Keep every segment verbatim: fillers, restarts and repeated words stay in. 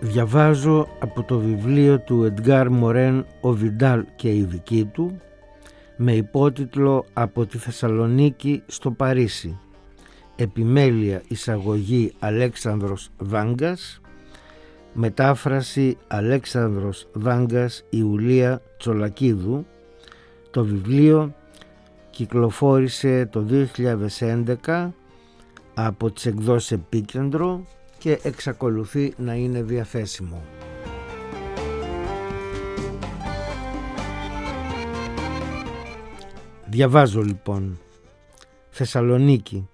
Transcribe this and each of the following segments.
Διαβάζω από το βιβλίο του Εντγκάρ Μορέν «Ο Βιντάλ και η δική του», με υπότιτλο «Από τη Θεσσαλονίκη στο Παρίσι». Επιμέλεια εισαγωγή Αλέξανδρος Δάγκας. Μετάφραση Αλέξανδρος Δάγκας, Ιουλία Τσολακίδου. Το βιβλίο κυκλοφόρησε το δύο χιλιάδες έντεκα από τις εκδόσεις Επίκεντρο και εξακολουθεί να είναι διαθέσιμο. Διαβάζω λοιπόν. Θεσσαλονίκη.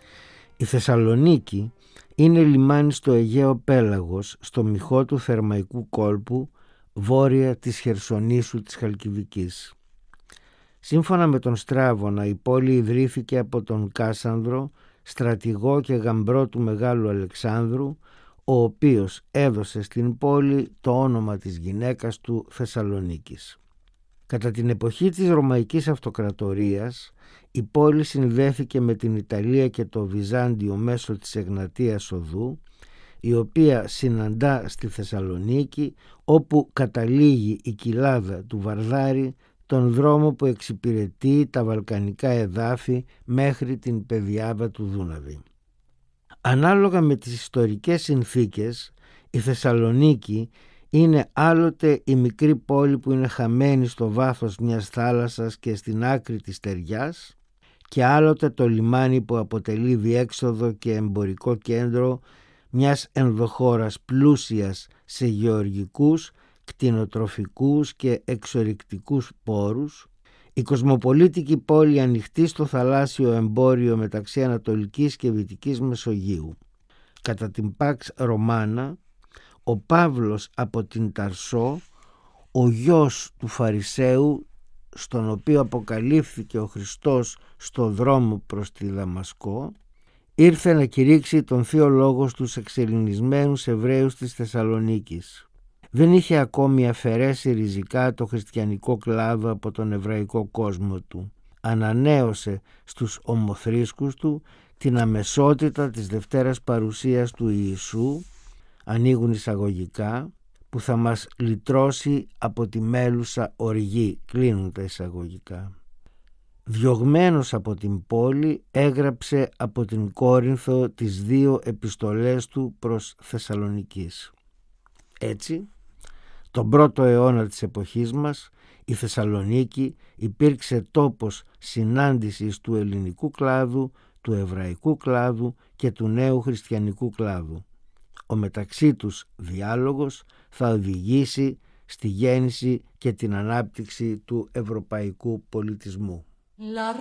Η Θεσσαλονίκη είναι λιμάνι στο Αιγαίο πέλαγος, στο μειχό του Θερμαϊκού κόλπου, βόρεια της Χερσονήσου της Χαλκιδικής. Σύμφωνα με τον Στράβωνα, η πόλη ιδρύθηκε από τον Κάσανδρο, στρατηγό και γαμπρό του Μεγάλου Αλεξάνδρου, ο οποίος έδωσε στην πόλη το όνομα της γυναίκας του, Θεσσαλονίκης. Κατά την εποχή της Ρωμαϊκής Αυτοκρατορίας, η πόλη συνδέθηκε με την Ιταλία και το Βυζάντιο μέσω της Εγνατίας Οδού, η οποία συναντά στη Θεσσαλονίκη, όπου καταλήγει η κοιλάδα του Βαρδάρη, τον δρόμο που εξυπηρετεί τα βαλκανικά εδάφη μέχρι την πεδιάδα του Δούναβη. Ανάλογα με τις ιστορικές συνθήκες, η Θεσσαλονίκη είναι άλλοτε η μικρή πόλη που είναι χαμένη στο βάθος μιας θάλασσας και στην άκρη της στεριάς, και άλλοτε το λιμάνι που αποτελεί διέξοδο και εμπορικό κέντρο μιας ενδοχώρας πλούσιας σε γεωργικούς, κτηνοτροφικούς και εξορυκτικούς πόρους, η κοσμοπολίτικη πόλη ανοιχτή στο θαλάσσιο εμπόριο μεταξύ Ανατολικής και Δυτικής Μεσογείου. Κατά την Pax Romana, ο Παύλος από την Ταρσό, ο γιος του Φαρισαίου, στον οποίο αποκαλύφθηκε ο Χριστός στο δρόμο προς τη Δαμασκό, ήρθε να κηρύξει τον θείο λόγο στους εξελληνισμένους Εβραίους της Θεσσαλονίκης. Δεν είχε ακόμη αφαιρέσει ριζικά το χριστιανικό κλάδο από τον εβραϊκό κόσμο του. Ανανέωσε στους ομοθρήσκους του την αμεσότητα της Δευτέρας Παρουσίας του Ιησού, ανοίγουν εισαγωγικά, που θα μας λυτρώσει από τη μέλουσα οργή, κλείνουν τα εισαγωγικά. Διωγμένος από την πόλη, έγραψε από την Κόρινθο τις δύο επιστολές του προς Θεσσαλονικής. Έτσι, τον πρώτο αιώνα της εποχής μας, η Θεσσαλονίκη υπήρξε τόπος συνάντησης του ελληνικού κλάδου, του εβραϊκού κλάδου και του νέου χριστιανικού κλάδου. Ο μεταξύ τους διάλογος θα οδηγήσει στη γέννηση και την ανάπτυξη του ευρωπαϊκού πολιτισμού. La